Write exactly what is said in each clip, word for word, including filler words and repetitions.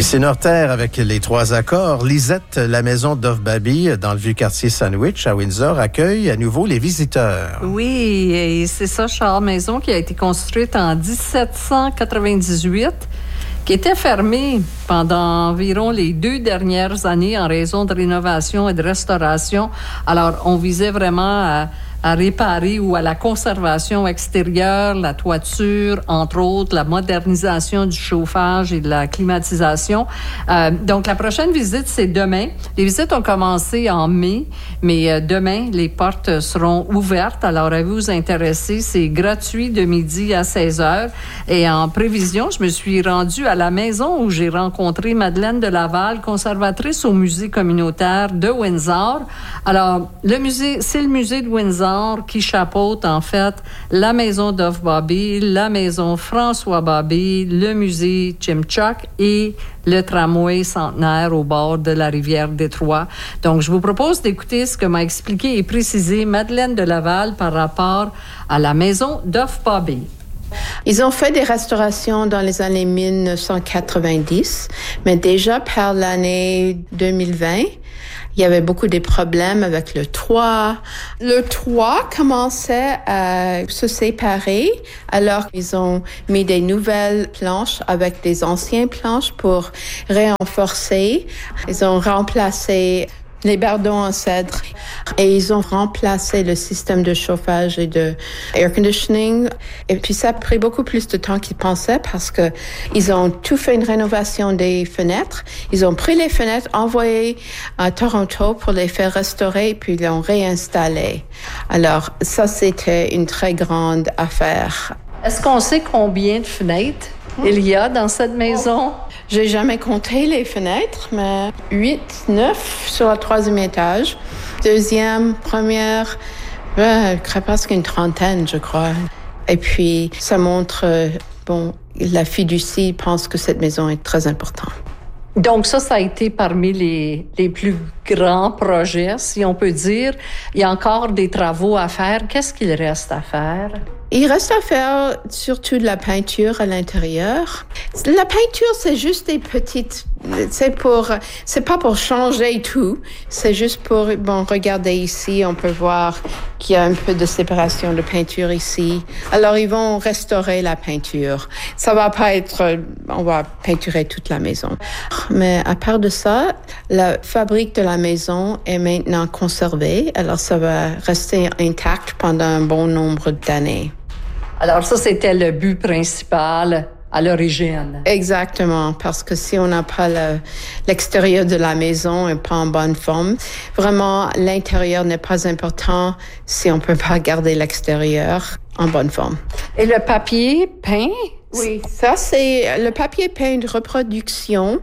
Et c'est Norterre avec les trois accords. Lisette, la maison d'Ofbaby dans le vieux-quartier Sandwich à Windsor accueille à nouveau les visiteurs. Oui, et c'est ça, Charles Maison, qui a été construite en dix-sept cent quatre-vingt-dix-huit, qui était fermée pendant environ les deux dernières années en raison de rénovation et de restauration. Alors, on visait vraiment à, à réparer ou à la conservation extérieure, la toiture, entre autres, la modernisation du chauffage et de la climatisation. Euh, donc, la prochaine visite, c'est demain. Les visites ont commencé en mai, mais euh, demain, les portes seront ouvertes. Alors, à vous intéresser, c'est gratuit de midi à seize heures. Et en prévision, je me suis rendue à la maison où j'ai rencontré Madeleine de Laval, conservatrice au musée communautaire de Windsor. Alors, le musée, c'est le musée de Windsor qui chapeaute, en fait, la maison d'Ofbaby, la maison François-Baby, le musée Jim Chuck et le tramway centenaire au bord de la rivière Détroit. Donc, je vous propose d'écouter ce que m'a expliqué et précisé Madeleine de Laval par rapport à la maison d'Ofbaby. Ils ont fait des restaurations dans les années dix-neuf cent quatre-vingt-dix, mais déjà par l'année deux mille vingt, il y avait beaucoup de problèmes avec le toit. Le toit commençait à se séparer, alors ils ont mis des nouvelles planches avec des anciennes planches pour renforcer. Ils ont remplacé les bardons en cèdre et ils ont remplacé le système de chauffage et de air conditioning. Et puis ça a pris beaucoup plus de temps qu'ils pensaient parce que ils ont tout fait une rénovation des fenêtres. Ils ont pris les fenêtres, envoyé à Toronto pour les faire restaurer et puis ils l'ont réinstallé. Alors ça, c'était une très grande affaire. Est-ce qu'on sait combien de fenêtres il y a dans cette maison? J'ai jamais compté les fenêtres, mais huit, neuf sur le troisième étage. Deuxième, première, euh, presque une trentaine, je crois. Et puis, ça montre, euh, bon, la fiducie pense que cette maison est très importante. Donc ça, ça a été parmi les, les plus grands projets, si on peut dire. Il y a encore des travaux à faire. Qu'est-ce qu'il reste à faire? Il reste à faire surtout de la peinture à l'intérieur. La peinture, c'est juste des petites... C'est pour... C'est pas pour changer tout. C'est juste pour... Bon, regardez ici, on peut voir qu'il y a un peu de séparation de peinture ici. Alors, ils vont restaurer la peinture. Ça va pas être... On va peinturer toute la maison. Mais à part de ça, la fabrique de la maison est maintenant conservée. Alors, ça va rester intact pendant un bon nombre d'années. Alors ça, c'était le but principal à l'origine. Exactement, parce que si on n'a pas le, l'extérieur de la maison et pas en bonne forme, vraiment, l'intérieur n'est pas important si on peut pas garder l'extérieur en bonne forme. Et le papier peint? Oui, ça c'est le papier peint de reproduction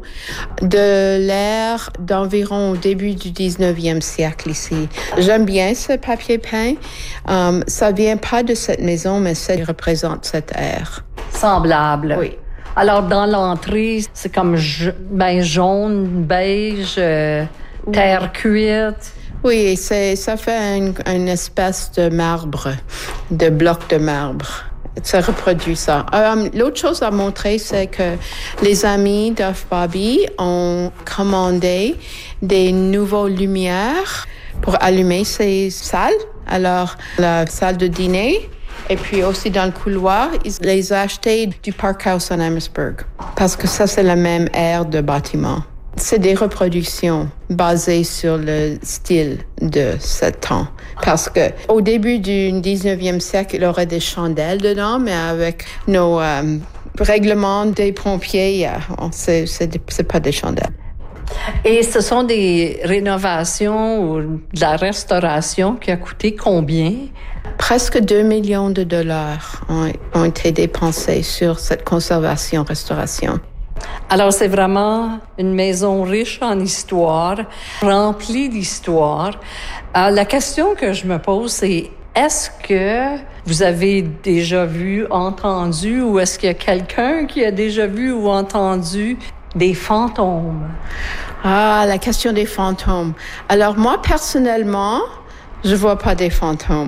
de l'ère d'environ au début du dix-neuvième siècle ici. J'aime bien ce papier peint. Um, ça vient pas de cette maison, mais ça représente cette ère. Semblable. Oui. Alors dans l'entrée, c'est comme je, ben jaune, beige, euh, oui. Terre cuite. Oui, c'est ça fait une, une espèce de marbre, de bloc de marbre. Ça reproduit ça. Um, l'autre chose à montrer, c'est que les amis d'Ofbaby ont commandé des nouvelles lumières pour allumer ces salles. Alors, la salle de dîner, et puis aussi dans le couloir, ils les ont achetés du Parkhouse en Amherstburg. Parce que ça, c'est la même ère de bâtiment. C'est des reproductions basées sur le style de ce temps. Parce que au début du dix-neuvième siècle, il y aurait des chandelles dedans, mais avec nos euh, règlements des pompiers, euh, c'est, c'est, c'est pas des chandelles. Et ce sont des rénovations ou de la restauration qui a coûté combien? Presque deux millions de dollars ont, ont été dépensés sur cette conservation-restauration. Alors, c'est vraiment une maison riche en histoire, remplie d'histoire. Alors, la question que je me pose, c'est est-ce que vous avez déjà vu, entendu, ou est-ce qu'il y a quelqu'un qui a déjà vu ou entendu des fantômes? Ah, la question des fantômes. Alors, moi, personnellement, je vois pas des fantômes.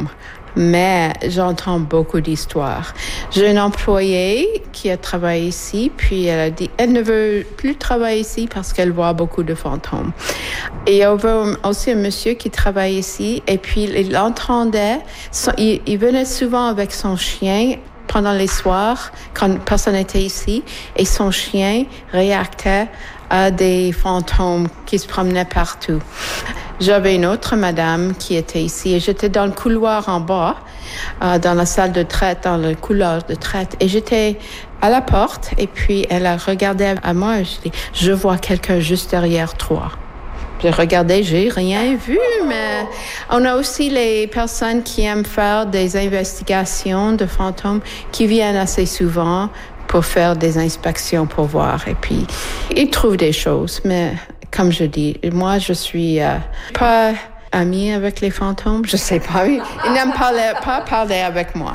mais j'entends beaucoup d'histoires. J'ai une employée qui a travaillé ici, puis elle a dit elle ne veut plus travailler ici parce qu'elle voit beaucoup de fantômes. Et il y avait aussi un monsieur qui travaille ici, et puis il entendait, il, il venait souvent avec son chien pendant les soirs, quand personne n'était ici, et son chien réactait à des fantômes qui se promenaient partout. J'avais une autre madame qui était ici, et j'étais dans le couloir en bas, euh, dans la salle de traite, dans le couloir de traite, et j'étais à la porte, et puis elle a regardé à moi, et je dis, je vois quelqu'un juste derrière toi. J'ai regardé, j'ai rien vu, mais on a aussi les personnes qui aiment faire des investigations de fantômes qui viennent assez souvent pour faire des inspections pour voir. Et puis, ils trouvent des choses, mais comme je dis, moi, je suis euh, pas amie avec les fantômes, je sais pas. Ils n'aiment pas, pas parler avec moi.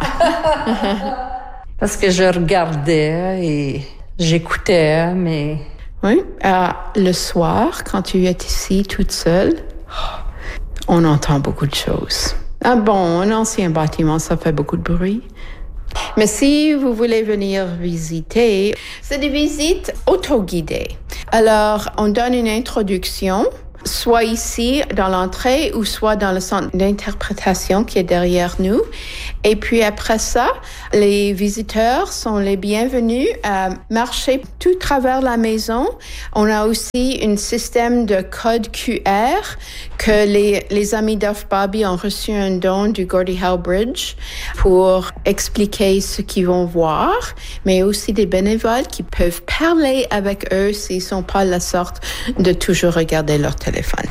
Parce que je regardais et j'écoutais, mais... Oui, euh, le soir, quand tu es ici toute seule, on entend beaucoup de choses. Ah bon, un ancien bâtiment, ça fait beaucoup de bruit. Mais si vous voulez venir visiter, c'est des visites autoguidées. Alors, on donne une introduction, soit ici dans l'entrée ou soit dans le centre d'interprétation qui est derrière nous. Et puis après ça, les visiteurs sont les bienvenus à marcher tout à travers la maison. On a aussi un système de code Q R que les, les amis d'Off Bobby ont reçu un don du Gordie Howe Bridge pour expliquer ce qu'ils vont voir, mais aussi des bénévoles qui peuvent parler avec eux s'ils ne sont pas la sorte de toujours regarder leur téléphone.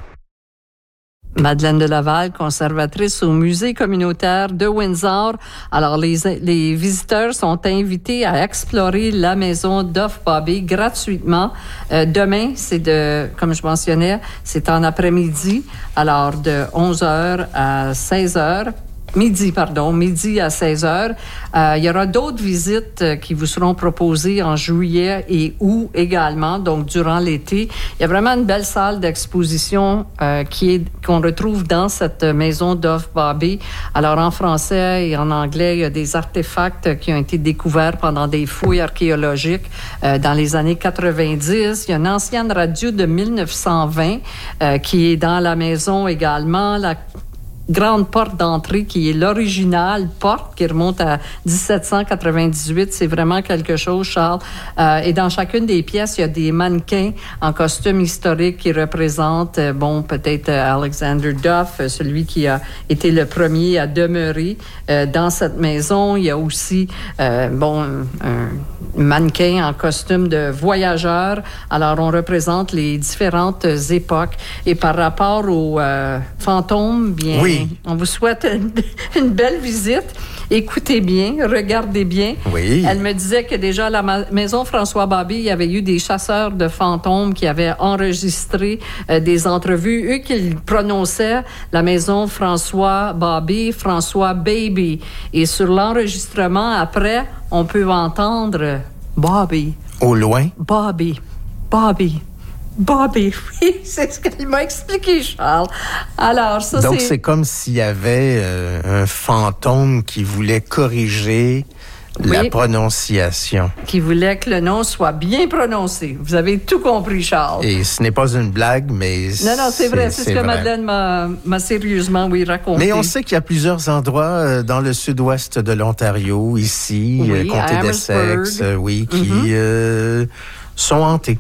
Madeleine de Laval, conservatrice au musée communautaire de Windsor. Alors, les, les visiteurs sont invités à explorer la maison d'Off Bobby gratuitement. Euh, demain, c'est de, comme je mentionnais, c'est en après-midi, alors de onze heures à seize heures. Midi, pardon, midi à seize heures. Euh, il y aura d'autres visites euh, qui vous seront proposées en juillet et août également, donc durant l'été. Il y a vraiment une belle salle d'exposition euh, qui est qu'on retrouve dans cette maison d'Off Bobby. Alors, en français et en anglais, il y a des artefacts qui ont été découverts pendant des fouilles archéologiques euh, dans les années quatre-vingt-dix. Il y a une ancienne radio de mille neuf cent vingt euh, qui est dans la maison également. La grande porte d'entrée qui est l'originale porte qui remonte à dix-sept cent quatre-vingt-dix-huit. C'est vraiment quelque chose, Charles. Euh, et dans chacune des pièces, il y a des mannequins en costume historique qui représentent, euh, bon, peut-être euh, Alexander Duff, euh, celui qui a été le premier à demeurer euh, dans cette maison. Il y a aussi, euh, bon, un, un mannequin en costume de voyageur. Alors, on représente les différentes époques. Et par rapport aux euh, fantômes, bien... Oui. On vous souhaite une, une belle visite. Écoutez bien, regardez bien. Oui. Elle me disait que déjà à la ma- maison François Bobby, il y avait eu des chasseurs de fantômes qui avaient enregistré euh, des entrevues. Eux qui prononçaient la maison François Bobby, François Baby. Et sur l'enregistrement, après, on peut entendre Bobby. Au loin? Bobby. Bobby. Bobby, oui, c'est ce qu'elle m'a expliqué, Charles. Alors, ça, Donc, c'est... c'est comme s'il y avait euh, un fantôme qui voulait corriger oui, la prononciation. Qui voulait que le nom soit bien prononcé. Vous avez tout compris, Charles. Et ce n'est pas une blague, mais... Non, non, c'est vrai. C'est, c'est ce que vrai. Madeleine m'a, m'a sérieusement, oui, raconté. Mais on sait qu'il y a plusieurs endroits euh, dans le sud-ouest de l'Ontario, ici, oui, euh, comté d'Essex, euh, oui, qui mm-hmm. euh, sont hantés.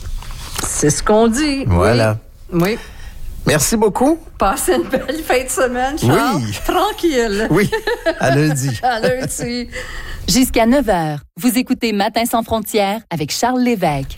C'est ce qu'on dit. Voilà. Oui. oui. Merci beaucoup. Passez une belle fin de semaine, Charles. Oui. Tranquille. Oui. À lundi. À lundi. Jusqu'à neuf heures, vous écoutez Matin sans frontières avec Charles Lévesque.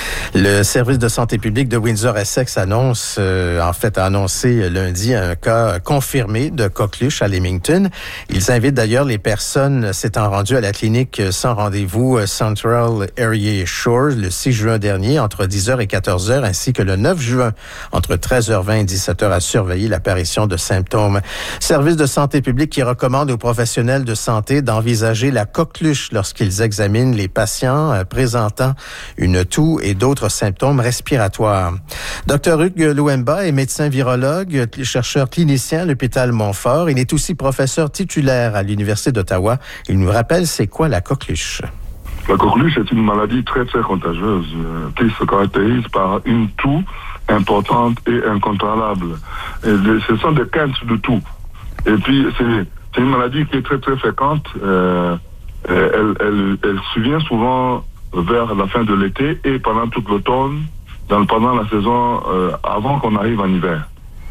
Le service de santé publique de Windsor-Essex annonce, euh, en fait, a annoncé lundi un cas confirmé de coqueluche à Leamington. Ils invitent d'ailleurs les personnes s'étant rendues à la clinique sans rendez-vous Central Area Shore le six juin dernier entre dix heures et quatorze heures, ainsi que le neuf juin entre treize heures vingt et dix-sept heures à surveiller l'apparition de symptômes. Service de santé publique qui recommande aux professionnels de santé d'envisager la coqueluche lorsqu'ils examinent les patients présentant une toux et d'autres d'autres symptômes respiratoires. Docteur Hugues Louemba est médecin virologue, chercheur clinicien à l'hôpital Montfort. Il est aussi professeur titulaire à l'Université d'Ottawa. Il nous rappelle c'est quoi la coqueluche. La coqueluche est une maladie très très contagieuse euh, qui se caractérise par une toux importante et incontrôlable. Et les, ce sont des quintes de toux. Et puis c'est, c'est une maladie qui est très très fréquente. Euh, elle, elle, elle survient souvent vers la fin de l'été et pendant toute l'automne, dans, pendant la saison euh, avant qu'on arrive en hiver.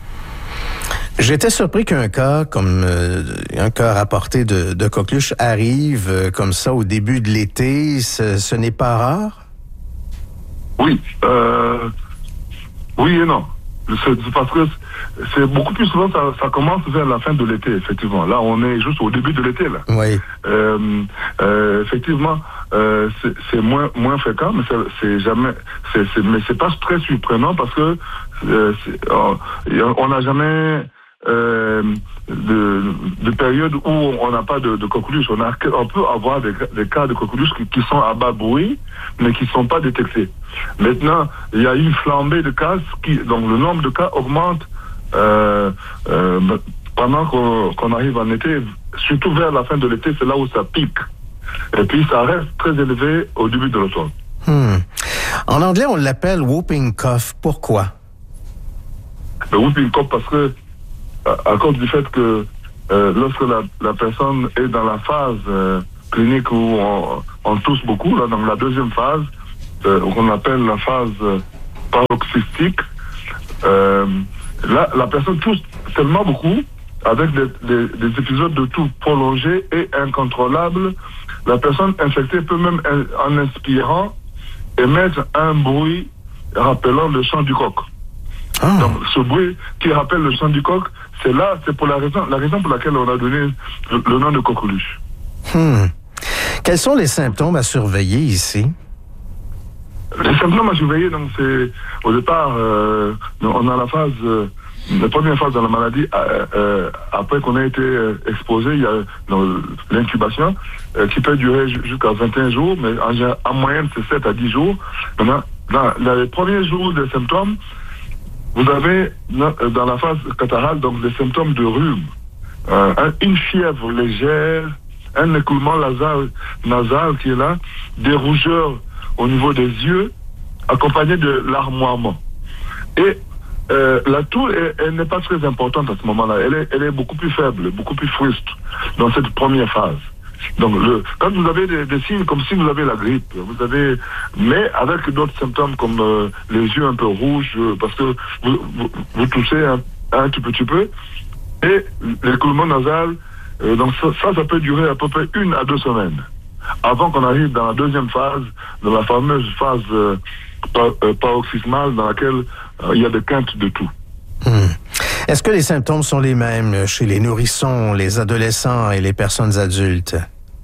J'étais surpris qu'un cas comme euh, un cas rapporté de, de coqueluche arrive euh, comme ça au début de l'été. Ce, ce n'est pas rare? Oui. Euh, oui et non. C'est, c'est parce que c'est beaucoup plus souvent, ça, ça commence vers la fin de l'été, effectivement. Là, on est juste au début de l'été, là. Oui. Euh, euh, effectivement, euh, c'est, c'est moins moins fréquent, mais c'est, c'est jamais, c'est, c'est, mais c'est pas très surprenant parce que euh, c'est, on n'a jamais Euh, de, de période où on n'a pas de, de coqueluche. On, a, on peut avoir des, des cas de coqueluche qui, qui sont à bas bruit, mais qui ne sont pas détectés. Maintenant, il y a une flambée de cas, qui, donc le nombre de cas augmente euh, euh, pendant qu'on, qu'on arrive en été, surtout vers la fin de l'été, c'est là où ça pique. Et puis ça reste très élevé au début de l'automne. Hmm. En anglais, on l'appelle whooping cough. Pourquoi? Le whooping cough parce que à cause du fait que euh, lorsque la, la personne est dans la phase euh, clinique où on, on tousse beaucoup, là, dans la deuxième phase, euh, qu'on appelle la phase euh, paroxystique, euh, là, la personne tousse tellement beaucoup, avec des, des, des épisodes de toux prolongés et incontrôlables. La personne infectée peut même, en inspirant, émettre un bruit rappelant le chant du coq. Oh. Donc, ce bruit qui rappelle le chant du coq, c'est là, c'est pour la raison, la raison pour laquelle on a donné le, le nom de coqueluche. Hmm. Quels sont les symptômes à surveiller ici? Les symptômes à surveiller, donc, c'est, au départ, euh, on a la phase, euh, la première phase dans la maladie, euh, euh, après qu'on a été euh, exposé, il y a donc, l'incubation, euh, qui peut durer jusqu'à vingt et un jours, mais en, en moyenne, c'est sept à dix jours. Maintenant, dans, dans les premiers jours des symptômes, vous avez dans la phase catarrhale donc des symptômes de rhume, euh, une fièvre légère, un écoulement nasal, nasal qui est là, des rougeurs au niveau des yeux, accompagné de larmoiement. Et euh, la toux, elle, elle n'est pas très importante à ce moment-là. Elle est, elle est beaucoup plus faible, beaucoup plus frustre dans cette première phase. Donc, le, quand vous avez des, des signes comme si vous avez la grippe, vous avez, mais avec d'autres symptômes comme euh, les yeux un peu rouges, euh, parce que vous, vous, vous toussez un, un tout petit peu, et l'écoulement nasal, euh, donc ça, ça, ça peut durer à peu près une à deux semaines, avant qu'on arrive dans la deuxième phase, dans la fameuse phase euh, par, euh, paroxysmale, dans laquelle euh, il y a des quintes de tout. Hmm. Est-ce que les symptômes sont les mêmes chez les nourrissons, les adolescents et les personnes adultes?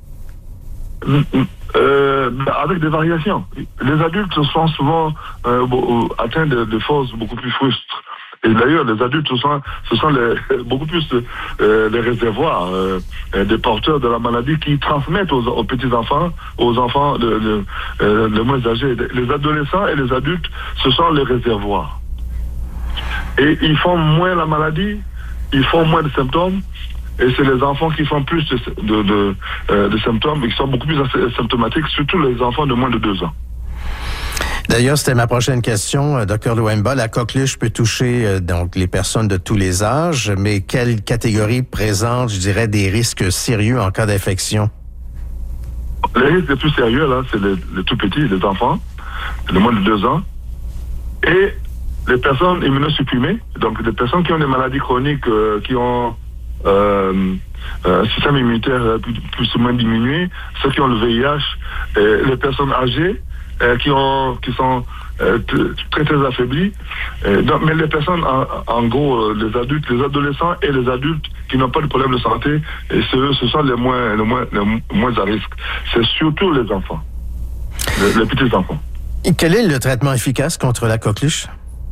Euh, avec des variations. Les adultes sont souvent euh, atteints de, de forces beaucoup plus frustres. Et d'ailleurs, les adultes, ce sont, ce sont les, beaucoup plus euh, les réservoirs euh, des porteurs de la maladie qui transmettent aux, aux petits-enfants, aux enfants de, de, euh, les moins âgés. Les adolescents et les adultes, ce sont les réservoirs. Et ils font moins la maladie, ils font moins de symptômes, et c'est les enfants qui font plus de, de, de, euh, de symptômes, et qui sont beaucoup plus symptomatiques, surtout les enfants de moins de deux ans. D'ailleurs, c'était ma prochaine question, docteur Louemba. La coqueluche peut toucher euh, donc les personnes de tous les âges, mais quelle catégorie présente, je dirais, des risques sérieux en cas d'infection? Les risques les plus sérieux, là, c'est les, les tout petits, les enfants, de moins de deux ans, et les personnes immunosupprimées, donc des personnes qui ont des maladies chroniques, euh, qui ont euh, un système immunitaire plus, plus ou moins diminué, ceux qui ont le V I H, et les personnes âgées, euh, qui ont qui sont euh, très très affaiblies. Et donc, mais les personnes, en, en gros, les adultes, les adolescents et les adultes qui n'ont pas de problème de santé, et ce, ce sont les moins, les moins, les moins à risque. C'est surtout les enfants, les, les petits enfants. Et quel est le traitement efficace contre la coqueluche?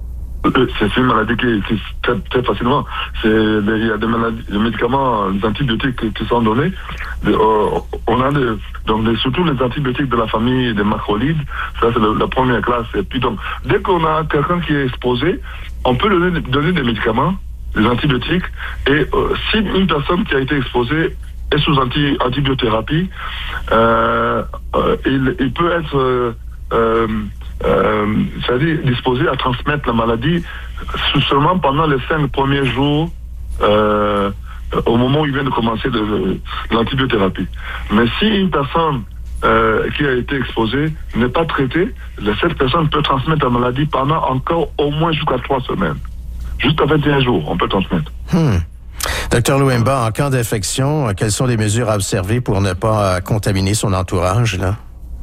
C'est une maladie qui, qui très, très facilement. C'est, il y a des maladies, des médicaments, des antibiotiques qui, qui sont donnés. De, euh, on a des, donc des, surtout les antibiotiques de la famille des macrolides. Ça, c'est le, la première classe. Et puis donc, dès qu'on a quelqu'un qui est exposé, on peut donner, donner des médicaments, des antibiotiques. Et euh, si une personne qui a été exposée est sous anti, antibiothérapie, euh, euh, il, il peut être euh, euh, euh, c'est-à-dire disposé à transmettre la maladie seulement pendant les cinq premiers jours euh, au moment où il vient de commencer de, de, l'antibiothérapie. Mais si une personne euh, qui a été exposée n'est pas traitée, cette personne peut transmettre la maladie pendant encore au moins jusqu'à trois semaines. Jusqu'à vingt et un jours, on peut transmettre. Hmm. Docteur Louemba, en cas d'infection, quelles sont les mesures à observer pour ne pas contaminer son entourage, là?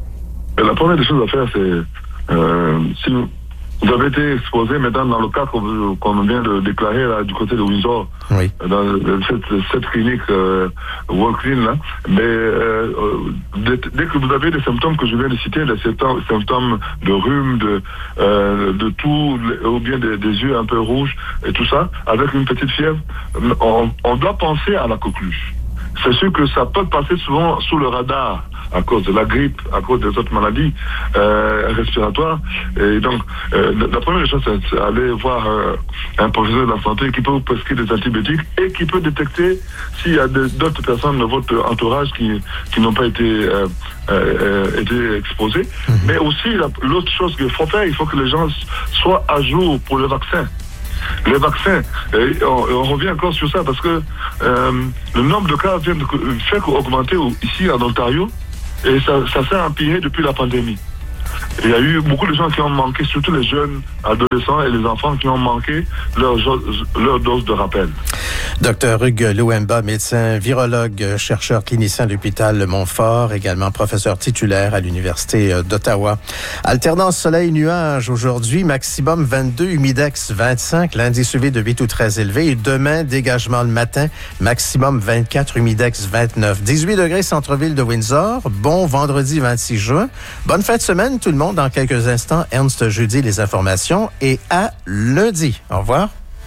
La première des choses à faire, c'est Euh, si vous, vous avez été exposé maintenant dans le cas qu'on, qu'on vient de déclarer là, du côté de Windsor, oui. dans cette, cette clinique euh, Walk-in là, mais euh, dès, dès que vous avez des symptômes que je viens de citer, des symptômes, symptômes de rhume, de euh, de tout, ou bien des, des yeux un peu rouges et tout ça, avec une petite fièvre, on, on doit penser à la coqueluche. C'est sûr que ça peut passer souvent sous le radar à cause de la grippe, à cause des autres maladies euh, respiratoires. Et donc, euh, la première chose, c'est aller voir euh, un professionnel de la santé qui peut vous prescrire des antibiotiques et qui peut détecter s'il y a de, d'autres personnes de votre entourage qui, qui n'ont pas été, euh, euh, été exposées. Mm-hmm. Mais aussi, la, l'autre chose qu'il faut faire, il faut que les gens soient à jour pour le vaccin. Les vaccins, et on, on revient encore sur ça parce que euh, le nombre de cas vient de fait qu'augmenter ici en Ontario et ça, ça s'est empiré depuis la pandémie. Il y a eu beaucoup de gens qui ont manqué, surtout les jeunes adolescents et les enfants qui ont manqué leur, leur dose de rappel. Docteur Hugues Louemba, médecin virologue, chercheur clinicien de l'hôpital Montfort, également professeur titulaire à l'Université d'Ottawa. Alternance soleil-nuage aujourd'hui, maximum vingt-deux, humidex vingt-cinq, l'indice U V de huit ou très élevé. Et demain, dégagement le matin, maximum vingt-quatre, humidex vingt-neuf. dix-huit degrés centre-ville de Windsor. Bon vendredi vingt-six juin. Bonne fin de semaine tout le monde. Dans quelques instants, Ernst Jeudi, les informations. Et à lundi. Au revoir.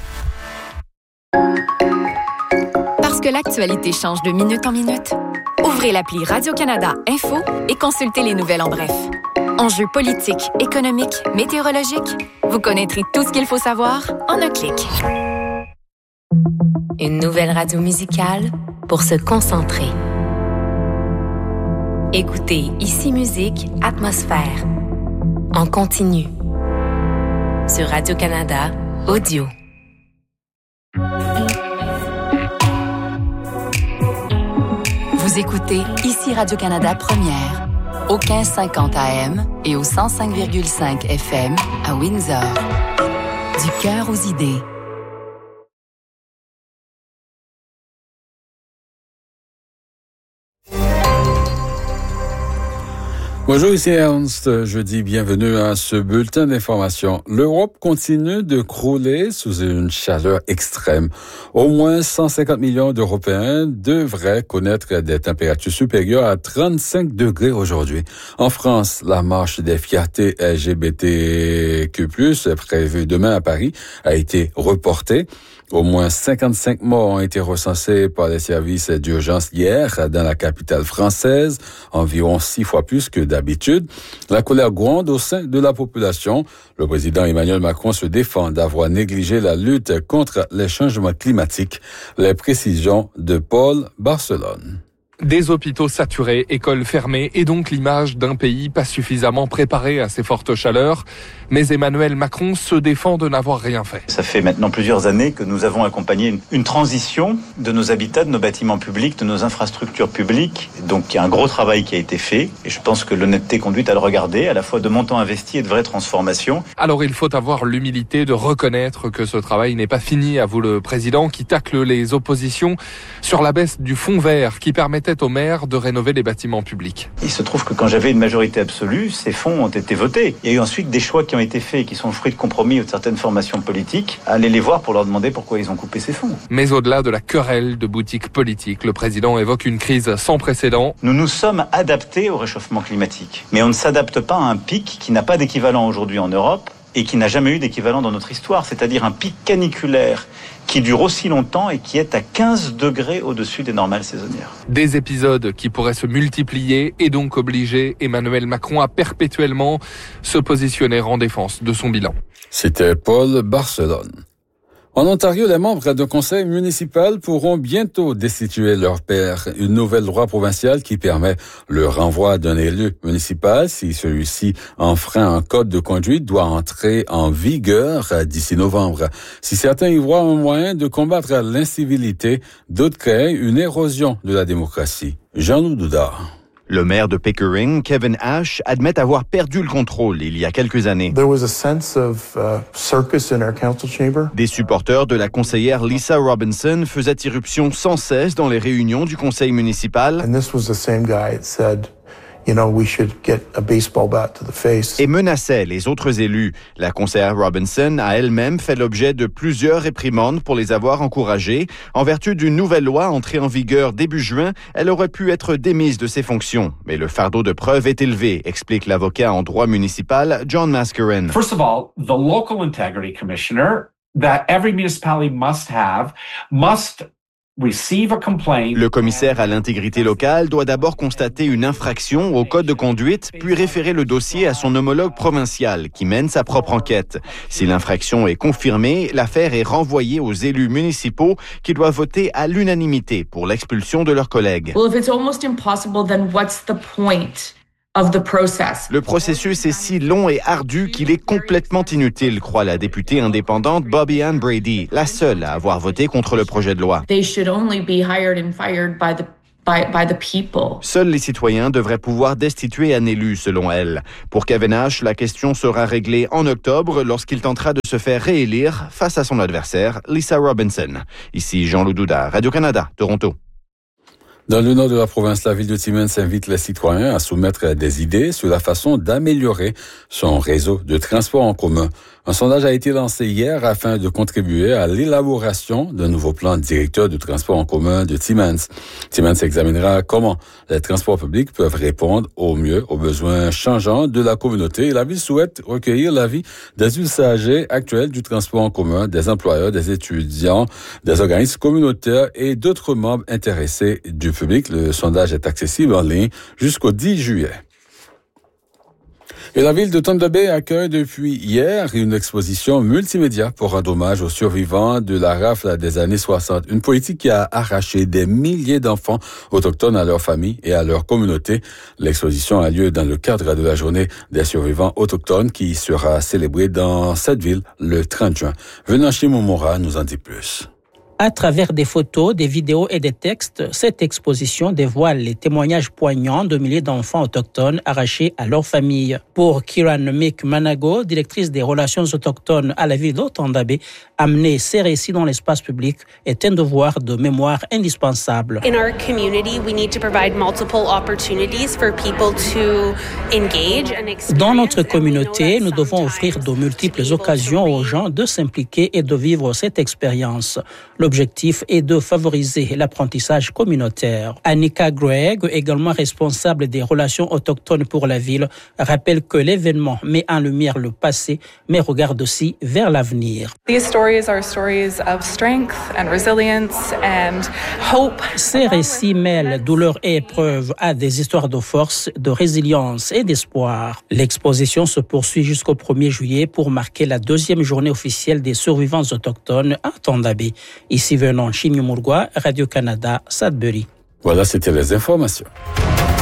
Parce que l'actualité change de minute en minute, ouvrez l'appli Radio-Canada Info et consultez les nouvelles en bref. Enjeux politiques, économiques, météorologiques, vous connaîtrez tout ce qu'il faut savoir en un clic. Une nouvelle radio musicale pour se concentrer. Écoutez Ici Musique, Atmosphère. En continu. Sur Radio-Canada Audio. Vous écoutez Ici Radio-Canada Première, au quinze cinquante A M et au cent cinq virgule cinq F M à Windsor. Du cœur aux idées. Bonjour, ici Ernst. Je dis bienvenue à ce bulletin d'information. L'Europe continue de crouler sous une chaleur extrême. Au moins cent cinquante millions d'Européens devraient connaître des températures supérieures à trente-cinq degrés aujourd'hui. En France, la marche des fiertés L G B T Q plus, prévue demain à Paris, a été reportée. Au moins cinquante-cinq morts ont été recensés par les services d'urgence hier dans la capitale française, environ six fois plus que d'habitude. La colère gronde au sein de la population. Le président Emmanuel Macron se défend d'avoir négligé la lutte contre les changements climatiques. Les précisions de Paul Barcelone. Des hôpitaux saturés, écoles fermées et donc l'image d'un pays pas suffisamment préparé à ces fortes chaleurs. Mais Emmanuel Macron se défend de n'avoir rien fait. Ça fait maintenant plusieurs années que nous avons accompagné une, une transition de nos habitats, de nos bâtiments publics, de nos infrastructures publiques. Donc il y a un gros travail qui a été fait et je pense que l'honnêteté conduite à le regarder, à la fois de montants investis et de vraies transformations. Alors il faut avoir l'humilité de reconnaître que ce travail n'est pas fini, avoue le président qui tacle les oppositions sur la baisse du fonds vert qui permettait aux maires de rénover les bâtiments publics. Il se trouve que quand j'avais une majorité absolue, ces fonds ont été votés. Il y a eu ensuite des choix qui ont été faits et qui sont le fruit de compromis de certaines formations politiques. Allez les voir pour leur demander pourquoi ils ont coupé ces fonds. Mais au-delà de la querelle de boutiques politiques, le président évoque une crise sans précédent. Nous nous sommes adaptés au réchauffement climatique. Mais on ne s'adapte pas à un pic qui n'a pas d'équivalent aujourd'hui en Europe et qui n'a jamais eu d'équivalent dans notre histoire, c'est-à-dire un pic caniculaire qui dure aussi longtemps et qui est à quinze degrés au-dessus des normales saisonnières. Des épisodes qui pourraient se multiplier et donc obliger Emmanuel Macron à perpétuellement se positionner en défense de son bilan. C'était Paul Barcelone. En Ontario, les membres d'un conseil municipal pourront bientôt destituer leur père. Une nouvelle loi provinciale qui permet le renvoi d'un élu municipal si celui-ci enfreint un code de conduite doit entrer en vigueur d'ici novembre. Si certains y voient un moyen de combattre l'incivilité, d'autres créent une érosion de la démocratie. Jean-Loup Doudard. Le maire de Pickering, Kevin Ash, admet avoir perdu le contrôle il y a quelques années. There was a sense of uh, circus in our council chamber. Des supporters de la conseillère Lisa Robinson faisaient irruption sans cesse dans les réunions du conseil municipal. And this was the same guy that said, you know, we should get a baseball bat to the face. Et menaçait les autres élus. La conseillère Robinson a elle-même fait l'objet de plusieurs réprimandes pour les avoir encouragés. En vertu d'une nouvelle loi entrée en vigueur début juin, elle aurait pu être démise de ses fonctions. Mais le fardeau de preuve est élevé, explique l'avocat en droit municipal John Mascarin. First of all, the local integrity commissioner that every municipality must have must Le commissaire à l'intégrité locale doit d'abord constater une infraction au code de conduite, puis référer le dossier à son homologue provincial qui mène sa propre enquête. Si l'infraction est confirmée, l'affaire est renvoyée aux élus municipaux qui doivent voter à l'unanimité pour l'expulsion de leurs collègues. Well, if it's almost impossible, then what's the point? Le processus est si long et ardu qu'il est complètement inutile, croit la députée indépendante Bobby Ann Brady, la seule à avoir voté contre le projet de loi. They should only be hired and fired by the By, by the people. Seuls les citoyens devraient pouvoir destituer un élu, selon elle. Pour Kevin Ash, la question sera réglée en octobre lorsqu'il tentera de se faire réélire face à son adversaire, Lisa Robinson. Ici Jean-Loup Doudard, Radio-Canada, Toronto. Dans le nord de la province, la ville de Timmins invite les citoyens à soumettre des idées sur la façon d'améliorer son réseau de transport en commun. Un sondage a été lancé hier afin de contribuer à l'élaboration d'un nouveau plan directeur de transport en commun de Timmins. Timmins examinera comment les transports publics peuvent répondre au mieux aux besoins changeants de la communauté. La ville souhaite recueillir l'avis des usagers actuels du transport en commun, des employeurs, des étudiants, des organismes communautaires et d'autres membres intéressés du public. Le sondage est accessible en ligne jusqu'au dix juillet. Et la ville de Thunder Bay accueille depuis hier une exposition multimédia pour rendre hommage aux survivants de la rafle des années soixante. Une politique qui a arraché des milliers d'enfants autochtones à leurs familles et à leur communauté. L'exposition a lieu dans le cadre de la journée des survivants autochtones qui sera célébrée dans cette ville le trente juin. Venanchi Momora nous en dit plus. À travers des photos, des vidéos et des textes, cette exposition dévoile les témoignages poignants de milliers d'enfants autochtones arrachés à leur famille. Pour Kiran Mick Manago, directrice des relations autochtones à la ville d'Otandabé, amener ces récits dans l'espace public est un devoir de mémoire indispensable. In our community, we need to provide multiple opportunities for people to engage and experience. Dans notre communauté, nous devons offrir de multiples occasions aux gens de s'impliquer et de vivre cette expérience. L'objectif est de favoriser l'apprentissage communautaire. Annika Gregg, également responsable des relations autochtones pour la ville, rappelle que l'événement met en lumière le passé, mais regarde aussi vers l'avenir. These stories are stories of strength and resilience and hope. Ces récits mêlent douleur et épreuve à des histoires de force, de résilience et d'espoir. L'exposition se poursuit jusqu'au premier juillet pour marquer la deuxième journée officielle des survivants autochtones à Tondabé. Ici venant Chimio Mourgois, Radio-Canada, Sudbury. Voilà, c'était les informations.